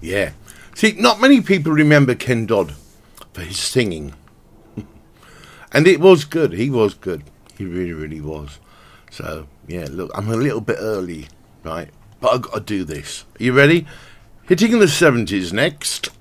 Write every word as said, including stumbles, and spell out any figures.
yeah. See, not many people remember Ken Dodd for his singing. And it was good. He was good. He really, really was. So, yeah, look, I'm a little bit early, right? But I've got to do this. Are you ready? Hitting the seventies next.